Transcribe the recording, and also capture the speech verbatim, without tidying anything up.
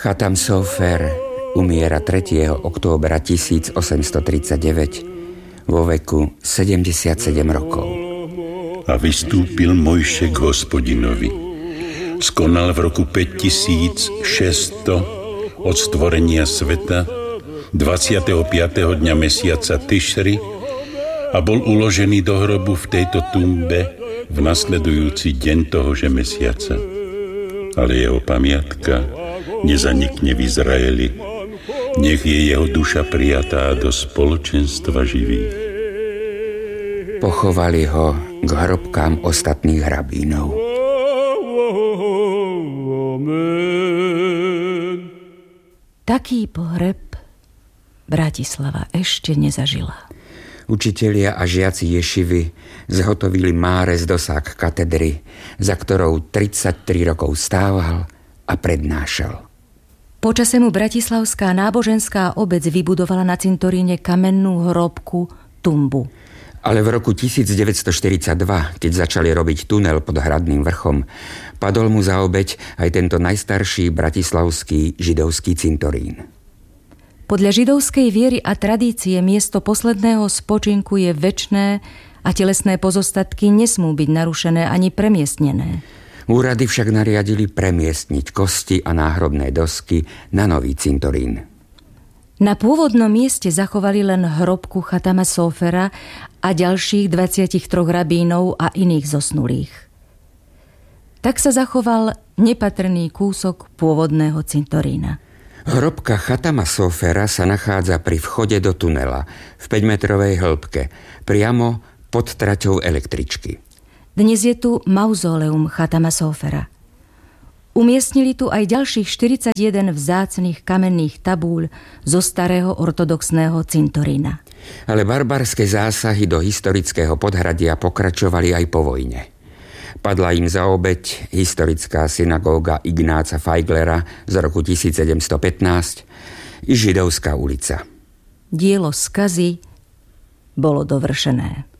Chatam Sofer umiera tretieho októbra tisícosemstotridsaťdeväť vo veku sedemdesiatsedem rokov. A vystúpil Mojše k Hospodinovi. Skonal v roku päťtisícšesťsto od stvorenia sveta dvadsiateho piateho dňa mesiaca Tišri a bol uložený do hrobu v tejto tumbe v nasledujúci deň tohože mesiaca. Ale jeho pamiatka nezanikne v Izraeli. Nech je jeho duša prijatá do spoločenstva živých. Pochovali ho k hrobkám ostatných rabínov. Taký pohreb Bratislava ešte nezažila. Učitelia a žiaci ješivy zhotovili Máres dosák katedry, za ktorou tridsaťtri rokov stával a prednášal. Počase mu bratislavská náboženská obec vybudovala na cintoríne kamennú hrobku tumbu. Ale v roku devätnásťstoštyridsaťdva, keď začali robiť tunel pod Hradným vrchom, padol mu za obeť aj tento najstarší bratislavský židovský cintorín. Podľa židovskej viery a tradície miesto posledného spočinku je večné a telesné pozostatky nesmú byť narušené ani premiestnené. Úrady však nariadili premiestniť kosti a náhrobné dosky na nový cintorín. Na pôvodnom mieste zachovali len hrobku Chatama Sofera a ďalších dvadsaťtri rabínov a iných zosnulých. Tak sa zachoval nepatrný kúsok pôvodného cintorína. Hrobka Chatama Sofera sa nachádza pri vchode do tunela v päťmetrovej hĺbke, priamo pod traťou električky. Dnes je tu mauzóleum Chatama Sofera. Umiestnili tu aj ďalších štyridsaťjeden vzácnych kamenných tabúľ zo starého ortodoxného cintorína. Ale barbarské zásahy do historického Podhradia pokračovali aj po vojne. Padla im za obeť historická synagóga Ignáca Feiglera z roku tisícsedemstopätnásť i Židovská ulica. Dielo skazy bolo dovršené.